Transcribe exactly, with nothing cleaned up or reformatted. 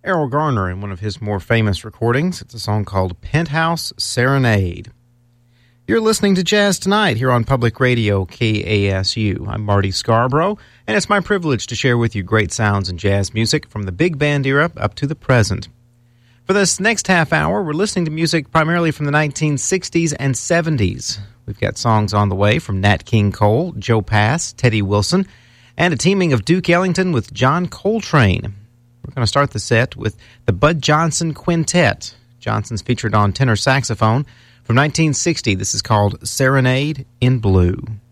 Errol Garner in one of his more famous recordings. It's a song called Penthouse Serenade. You're listening to Jazz Tonight here on Public Radio K A S U. I'm Marty Scarborough, and it's my privilege to share with you great sounds and jazz music from the big band era up to the present. For this next half hour, we're listening to music primarily from the nineteen sixties and seventies. We've got songs on the way from Nat King Cole, Joe Pass, Teddy Wilson, and a teaming of Duke Ellington with John Coltrane. We're going to start the set with the Bud Johnson Quintet. Johnson's featured on tenor saxophone. From nineteen sixty, this is called Serenade in Blue.